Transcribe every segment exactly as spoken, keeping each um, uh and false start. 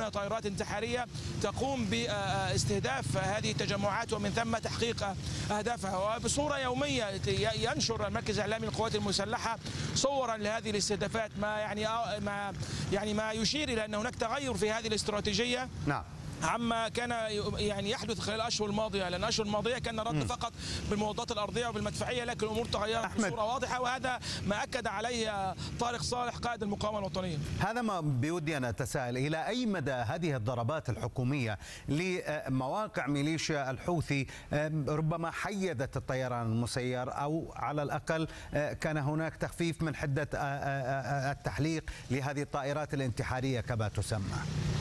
يستخدمون طائرات انتحارية تقوم باستهداف هذه التجمعات ومن ثم تحقيق أهدافها. وبصورة يومية ينشر المركز الإعلامي للقوات المسلحة صورا لهذه الاستهدافات، ما يعني ما يعني ما يشير إلى أن هناك تغير في هذه الاستراتيجية. نعم. عما كان يعني يحدث خلال الاشهر الماضيه، لان الاشهر الماضيه كان رد فقط بالمضادات الارضيه وبالمدفعيه، لكن الامور تغيرت بصوره واضحه، وهذا ما اكد عليه طارق صالح قائد المقاومه الوطنيه. هذا ما بودي ان اتساءل، الى اي مدى هذه الضربات الحكوميه لمواقع ميليشيا الحوثي ربما حيدت الطيران المسير، او على الاقل كان هناك تخفيف من حده التحليق لهذه الطائرات الانتحاريه كما تسمى؟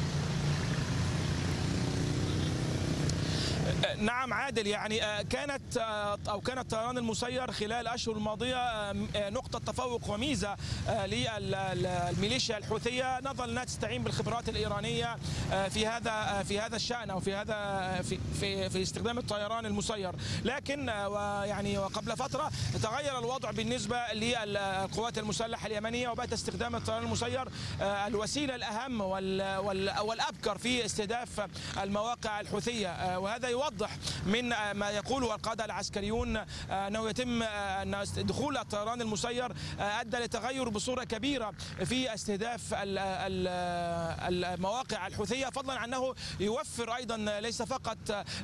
نعم عادل، يعني كانت أو كان الطيران المسير خلال الأشهر الماضية نقطة تفوق وميزة للميليشيا الحوثية، نظرا أنها تستعين بالخبرات الإيرانية في هذا في هذا الشأن أو في هذا في في, في استخدام الطيران المسير. لكن ويعني وقبل فترة تغير الوضع بالنسبة للقوات المسلحة اليمنية، وبات استخدام الطيران المسير الوسيلة الأهم والأبكر في استهداف المواقع الحوثية. وهذا يوضح من ما يقوله القادة العسكريون أنه يتم أن دخول الطيران المسير أدى لتغير بصورة كبيرة في استهداف المواقع الحوثية، فضلا عن أنه يوفر أيضا ليس فقط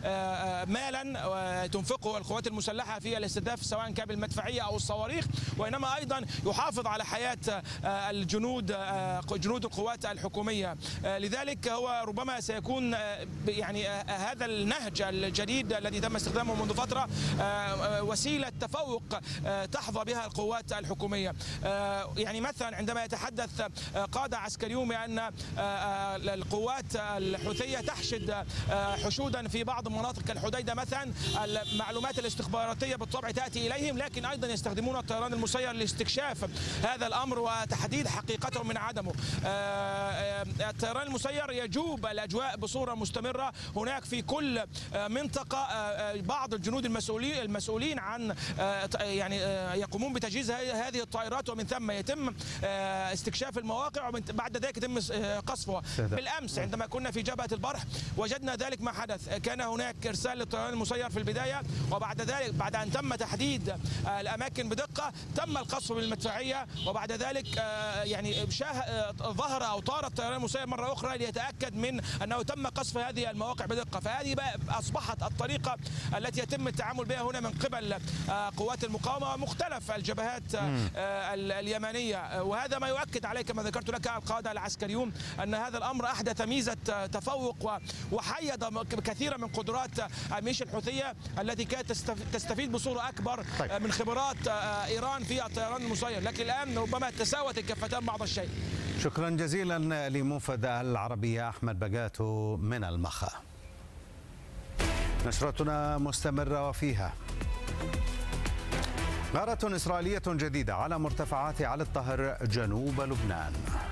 مالا تنفقه القوات المسلحة في الاستهداف سواء كان بالمدفعية أو الصواريخ، وإنما أيضا يحافظ على حياة الجنود جنود القوات الحكومية. لذلك هو ربما سيكون يعني هذا النهج الجديد الذي تم استخدامه منذ فترة وسيلة تفوق تحظى بها القوات الحكومية. يعني مثلا عندما يتحدث قادة عسكريون بأن القوات الحوثية تحشد حشودا في بعض مناطق كالحديدة مثلا، المعلومات الاستخباراتية بالطبع تأتي إليهم، لكن أيضا يستخدمون الطيران المسير لاستكشاف هذا الأمر وتحديد حقيقته من عدمه. الطيران المسير يجوب الأجواء بصورة مستمرة، هناك في كل منطقة بعض الجنود المسؤولين المسؤولين عن يعني يقومون بتجهيز هذه الطائرات، ومن ثم يتم استكشاف المواقع وبعد ذلك يتم قصفها. بالأمس عندما كنا في جبهة البرح وجدنا ذلك ما حدث، كان هناك إرسال للطيران المسير في البداية، وبعد ذلك بعد أن تم تحديد الأماكن بدقة تم القصف بالمدفعية، وبعد ذلك يعني ظهر أو طار الطيران المسير مرة أخرى ليتأكد من أنه تم قصف هذه المواقع بدقة. فهذه بقى أصبحت الطريقة التي يتم التعامل بها هنا من قبل قوات المقاومة ومختلف الجبهات اليمنية، وهذا ما يؤكد عليه كما ذكرت لك القادة العسكريون أن هذا الأمر أحدث ميزة تفوق وحيد كثيرا من قدرات الميليشيا الحوثية التي كانت تستفيد بصورة أكبر من خبرات إيران في الطيران المسير، لكن الآن ربما تساوت الكفتان بعض الشيء. شكرا جزيلا لمنفذ العربية أحمد بقاتو من المخا. نشرتنا مستمرة وفيها غارة إسرائيلية جديدة على مرتفعات علي الطهر جنوب لبنان.